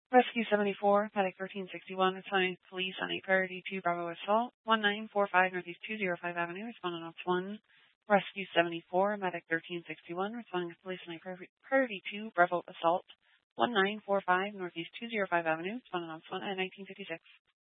Rescue 74, Medic 1361, responding to police on a Priority 2 Bravo assault, 1945 Northeast 205 Avenue, responding to 1. Rescue 74, Medic 1361, responding to police on a Priority 2 Bravo assault, 1945 Northeast 205 Avenue, responding to 1 at 1956.